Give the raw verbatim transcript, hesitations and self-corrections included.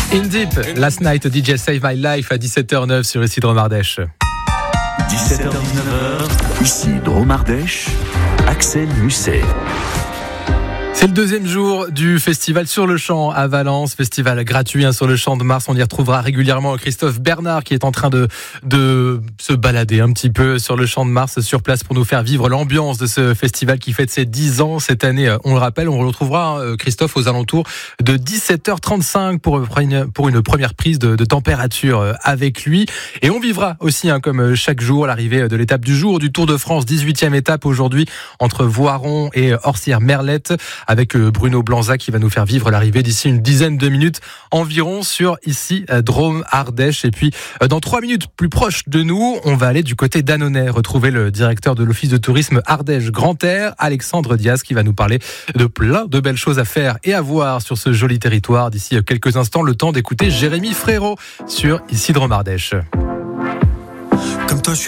In Deep, Last Night D J Save My Life à dix-sept heures neuf sur Ici Drôme Ardèche. dix-sept heures dix-neuf heures, ici Drôme Ardèche, Axel Musset. C'est le deuxième jour du festival Sur le Champ à Valence, festival gratuit hein, sur le Champ de Mars. On y retrouvera régulièrement Christophe Bernard qui est en train de, de se balader un petit peu sur le Champ de Mars sur place pour nous faire vivre l'ambiance de ce festival qui fête ses dix ans cette année. On le rappelle, on le retrouvera hein, Christophe aux alentours de dix-sept heures trente-cinq pour, pour une première prise de, de température avec lui. Et on vivra aussi hein, comme chaque jour l'arrivée de l'étape du jour du Tour de France, dix-huitième étape aujourd'hui entre Voiron et Orsières-Merlette, avec Bruno Blanza qui va nous faire vivre l'arrivée d'ici une dizaine de minutes environ sur ici Drôme Ardèche. Et puis dans trois minutes plus proche de nous, on va aller du côté d'Annonay, retrouver le directeur de l'office de tourisme Ardèche Grand Air, Alexandre Diaz, qui va nous parler de plein de belles choses à faire et à voir sur ce joli territoire. D'ici quelques instants, le temps d'écouter Jérémy Frérot sur ici Drôme Ardèche. Comme toi, je suis